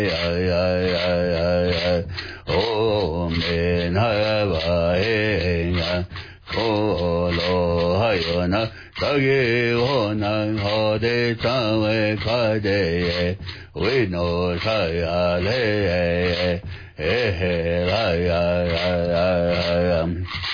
Om Enhavaya Kolo Hayona Sagi Honang Hode Tame Kade We no Sayale Ehe